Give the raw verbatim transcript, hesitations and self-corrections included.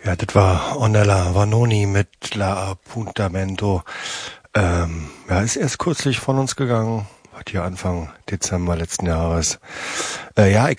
Ja, das war Ornella Vanoni mit La Appuntamento. Ähm, ja, ist erst kürzlich von uns gegangen. Hat hier Anfang Dezember letzten Jahres. Äh, ja, ich